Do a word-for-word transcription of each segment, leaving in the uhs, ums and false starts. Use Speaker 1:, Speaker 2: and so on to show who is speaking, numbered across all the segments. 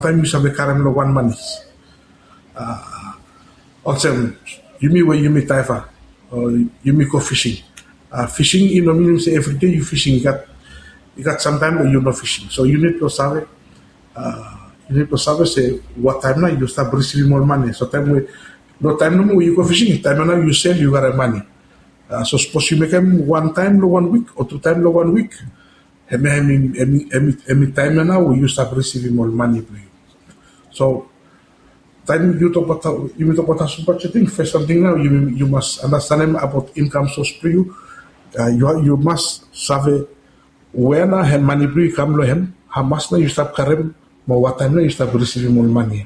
Speaker 1: time you sabi karam lo one manis. Uh, also, you me where you me taifa or you me go fishing. Uh, fishing, you know, means every day you fishing. You got you got some time where you're not fishing, so you need to sabe. Uh, you need to sabe say what time now you start receiving more money. So time we no time no more you go fishing. Time now you sell you got money. Uh, so suppose you make them one time lo one week or two time lo one week. Every, every, every, every time now you start receiving more money for you. So time you talk about you talk about budgeting. First something now you you must understand about income source for you. Uh, you you must sabe where na hen money for you come lo hen. How much na you start karem. But what time na you start receiving more money.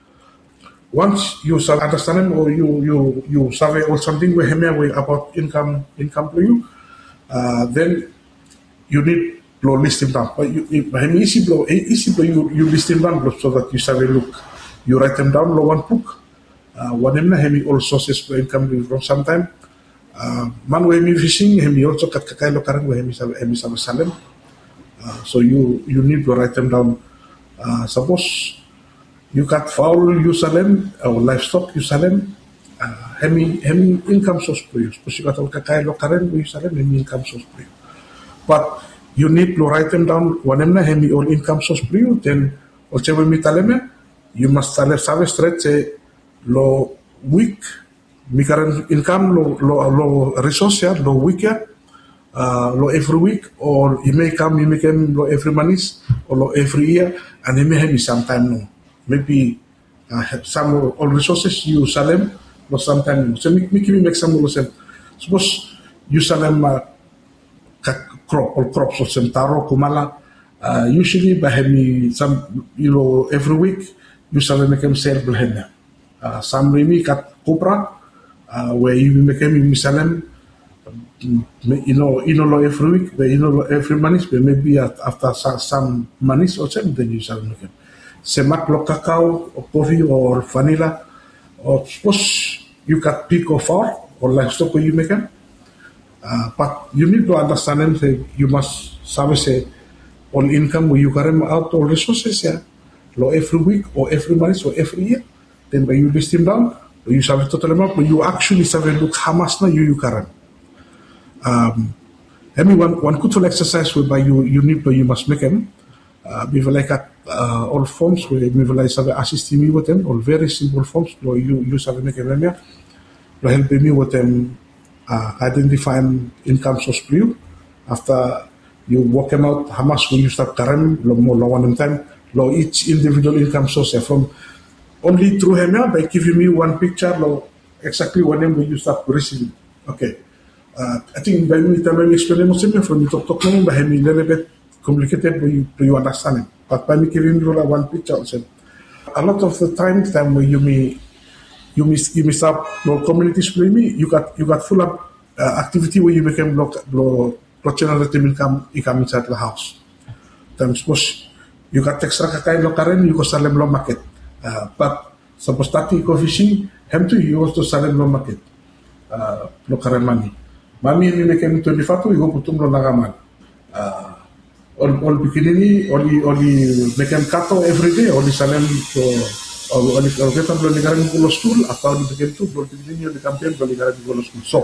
Speaker 1: Once you start understanding or you you you sabe or something we hem about income income for you, uh, then you need lo list him down. But you, you easy blow, easy blow. You you list him down so that you say look, you write them down. Lo one book. Uh, one him na hemi all sources for income from sometime. Uh, man we hemi fishing hemi also kat kakay lo karang we hemi sa hemi sa salem. Uh, so you you need to write them down. Uh, suppose you got fowl you salem or livestock you salem. Uh, hemi hemi income source for you. Suppose you got all kakay lo karang you salem hemi income source for you. But you need to write them down. Whenever hemi all income source for you, then also when we taleme, you must tell us straight say lo week, mi current income lo lo lo resource ya lo week ya, uh, lo every week or you may come you may come lo every month or lo every year and you may have sometime no maybe uh, some all resources you sell them lo sometime no. So me me make some lo say suppose you sell them. Uh, crop or crops or centaro kumala uh, usually bahemi some you know every week you shall make them sell blender uh, some remi kat kupra uh, where you make them misalem you know you know every week you know every month but maybe after some months or something then you shall make them semak lo cacao or coffee or vanilla or suppose you got pig or fowl or livestock you make them. Uh, but you need to understand them say you must sabe say all income where you carry out all resources yeah lo every week or every month or every year then when you list them down you sabe total amount but you actually sabe look how much na you you carry. Um, I mean one one good exercise whereby you you need to you must make them. Uh, we will like uh, all forms where we will like sabe assist me with them all very simple forms where you you sabe make them yeah will help me with them. Uh, identifying income source for you. After you work them out, how much will you start carrying, lo more long one time, lo each individual income source from only through him by giving me one picture, lo exactly what name will you start receiving. Okay. Uh, I think by me time I explain it from you talk talk long by me a little bit complicated but you you understand it. But by me giving you one picture, a lot of the time time when you may You miss you miss up no communities play me. You got you got full of uh, activity where you became lo lo lo generate income income inside the house. Then suppose you got extra kakay lo karen you go salem lo market. Uh, but suppose tati go fishing hem to you also salem lo market. Uh, lo karen money. Mami ni mekem twenty five you go putum lo nagaman. Uh, all all bikinini only only mekem kato every day only salem to o ali kalau kita belum negara di Pulau School atau di bagian itu belum begini di kampian belum negara di Pulau School. So,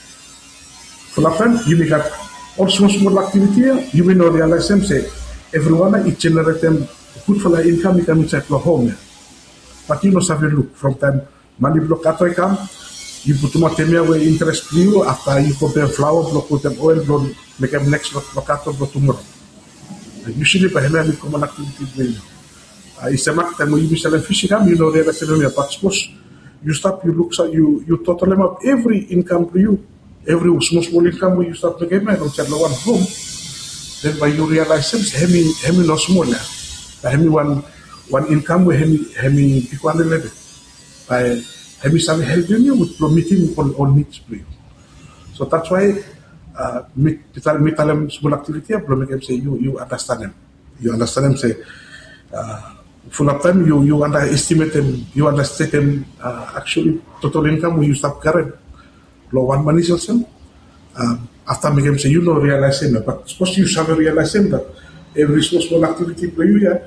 Speaker 1: kenapa? You got all small small activity. You may not realize them say everyone it generate them good for the income income inside the home. But you know have look from time money block atau income. You put too much time where interest you after you put them flour block put them oil block make them next block atau block tomorrow. Usually perhaps common activity doing. Uh, it's a matter time when you sell a fishing you know they're selling a but suppose you start you look so you you total them up every income for you every small small income when you start making money don't sell one home then when you realize them hemi hemi no small yeah hemi one one income with hemi hemi equal level by hemi some helping you with meeting all all needs for you so that's why uh meet meet them small activity problem make them say you you understand them you understand them say uh full of time you you underestimate them you understate them uh, actually total income when you start current low one money also um, after making say you know realize them but suppose you have realize them that every small small activity for you yeah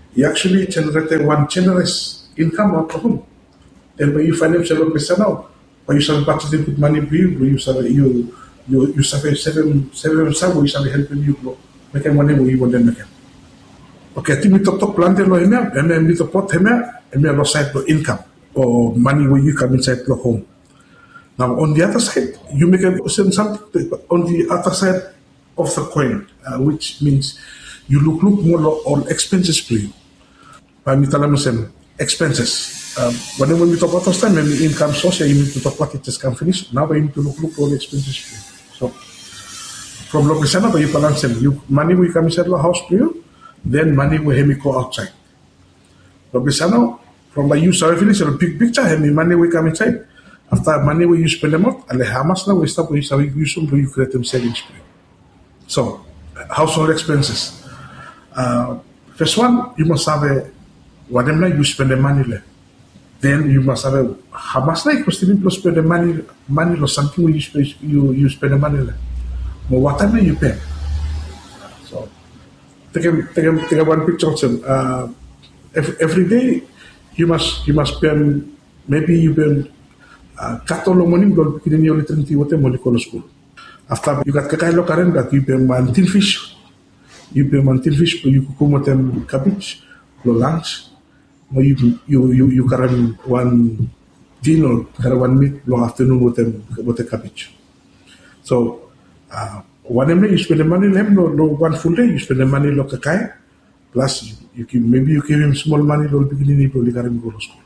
Speaker 1: you actually generate one generous income out of home. Then when you financial professional, when you start budgeting with money for you, you start you you you start seven seven some you start helping you make money where you want to make. Okay, timi top top plan lo hemia, hemia mi top pot hemia, hemia lo side lo income or money where you come inside lo home. Now on the other side, you make a something on the other side of the coin, uh, which means you look look more on expenses for you. Pamitalamism expenses. Um, when when we talk about time and income source, you need to talk about it just can finish. Now we need to look look all expenses for you. So from location, but you balance them. You money will come inside the house for you, then money will have me go outside. Location from the use of finish a big picture, have me money will come inside. After money will you spend them out, and how much now we stop with you use them you create them savings for you. So household expenses. Uh, first one, you must have a whatever you spend the money left. Then you must have a how much like you spend the money money or something you spend you, you spend the money left. But whatever you pay. So take a take a take a one picture of them. Uh, every, every day you must you must spend maybe you spend uh cattle money gold in your little tea what molecular school. After you got kakailo karen that you pay mantin fish. You pay mantin fish you cook them cabbage, no lunch. You you you you carry one dinner, carry one meat long afternoon with them with the cabbage. So uh, one day you spend the money them no, no one full day you spend the money lo kakai plus you, you give, maybe you give him small money lo beginning you probably carry him go to school.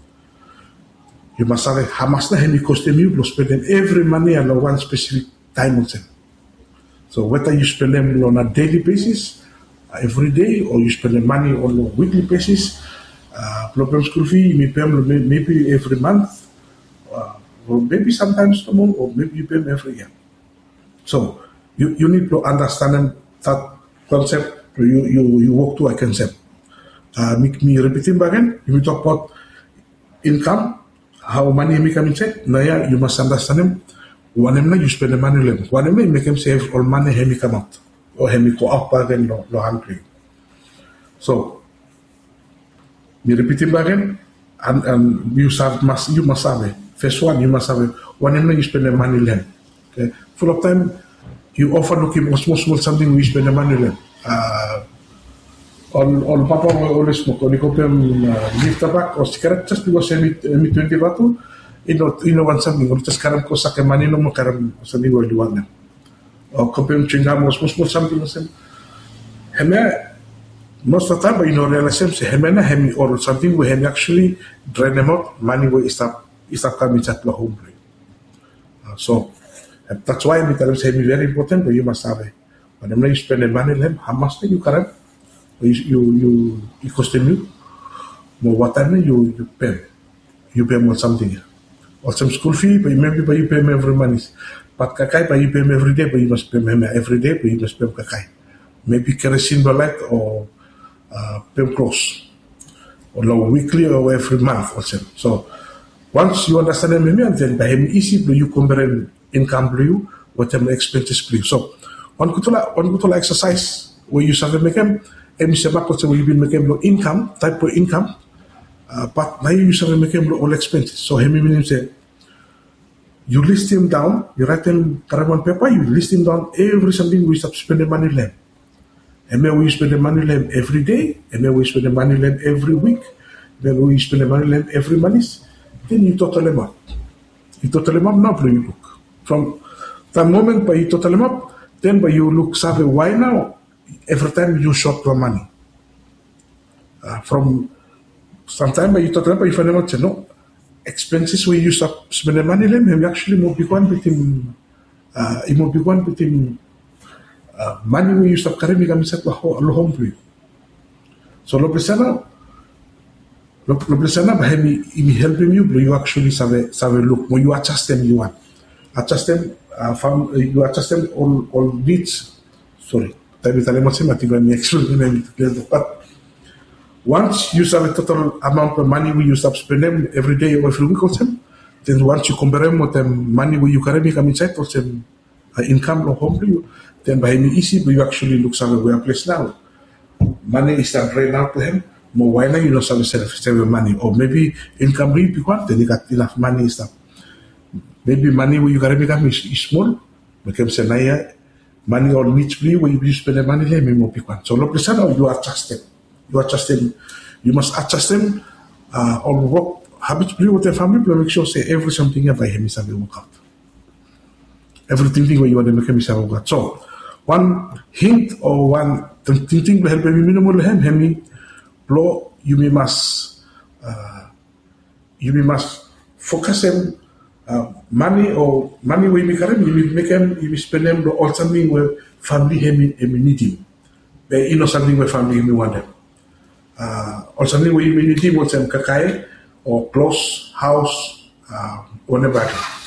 Speaker 1: You must have how much na hemi cost them you lo spend them every money on one specific time on them. So whether you spend them on a daily basis, uh, every day, or you spend the money on a weekly basis. Uh, problem school fee, you may pay them maybe every month, uh, or maybe sometimes no more, or maybe you pay them every year. So you, you need to understand that concept. You you you work to a concept. Uh, me, me repeating again. You talk about income, how money may come inside. Now yeah, you must understand them. One of them you spend the money them. One of them make them save all money. He may come out, or he may go out again. No, no hungry. So. Me repeating again, and, and you have must you must have it. First one, you must have it. Whenever you spend the money lend, okay. Full of time, you offer looking for small small something we spend the money lend. Uh, on on papa will always smoke. On you come leave tobacco or cigarette just because I meet meet twenty batu. You know you know one something. Or just karam ko sa money no mo karam something will do one. Or come chewing gum or small small something or something. Heme. Most of the time, you know, realize or something we have actually drain them out, money will start start coming at the home. Uh, so uh, that's why we tell them very important, but you must have it. Whenever you spend the money, how much you can you you you you cost you, but what time you you pay, you pay more something. Or some school fee, but maybe but you pay me every month. But kakai, but you pay me every day, but you must pay me every day, but you must pay kakai. Maybe kerosene light or Uh, pay close, or no, weekly or every month or so. So once you understand them, then by him easy, you compare income for you, whatever expenses for you. So one could one could exercise where you start to make them, and you say back where you been making no income type of income, uh, but now you start to make them all expenses. So him meaning say you list him down, you write them on paper, you list him down every something we start spending money left. And then we spend the money lamp every day, and then we spend the money lamp every week, then we spend the money lamp every month, then you total them up. You total them up now, you look. From the moment by you total them up, then by you look, sabe, why now? Every time you short your money. Uh, from sometime by you total them up, you find out, no, expenses where you stop spending money lamp, and actually more big one between, uh, it more big one between. Uh, money we use to carry me kami sa home for you. So lo presana, lo lo presana bah me me helping you, but you actually save save look. When you adjust them, you want adjust them. Uh, from you adjust them all all needs. Sorry, tayo tayo mo si mati ba ni explain na ni but once you save a total amount of money we use to spend them every day or every week or something, then once you compare them with the money we you carry me kami sa or some uh, income or home for you. Then by any easy, but you actually look somewhere where place now. Money is not drained out to him. Mo why not you know save save money, or maybe income really piquant, then you got enough money and stuff. Maybe money where you got to become is, is small, become senaya money or needs free where you spend the money there, maybe more piquant. So look, listen, you are trusted. You are trusted. You must adjust them uh, on work habits play with their family, but make sure say every something by him is work out. Everything where you want to make him is work out. So one hint or one thing will help me minimal hem hemi blow you may must uh, you may must focus him uh, money or money where you make him you will make him you will spend them all something where family hemi hemi need him. But you know something where family hemi want them. Uh, or something where you may need him what's them kakai or close house uh, whatever.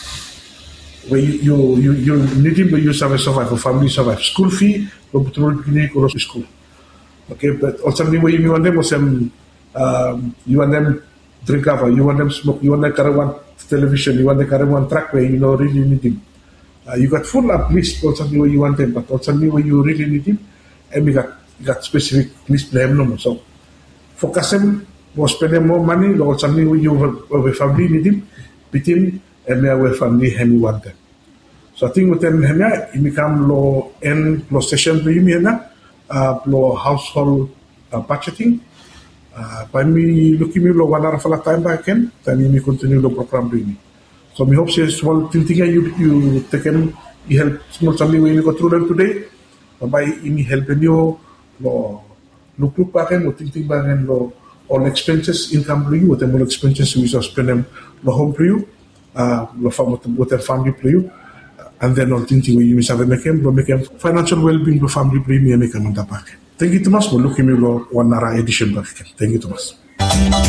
Speaker 1: Where you, you, you, you need him, but you survive, survive, for family survive. School fee, go to clinic or school. Okay, but also where you want them, was um, um, you want them drink cover, you want them smoke, you want them carry one television, you want them carry one track where you know really need him. Uh, you got full up list also where you want them, but also where you really need him, and we got you got specific list plan no more. So focus him, or spend more money, or something where you have a family need him, between and where family him want them. So I think with them hanya ini become lo en lo session to you na uh lo household uh, budgeting uh by me looking me lo one hour for time back again then me continue the program doing. So me hope say small thing thing you you taken you help small something we go through them today by ini help you lo look look back and lo think think back and lo all expenses income to you with them all expenses we just spend them lo home to you uh lo family with their family to you. And then on thinking we use have make him, make him financial well-being for family premium make him on the back. Thank you, Thomas. We're looking at one hour edition back. Thank you, Thomas.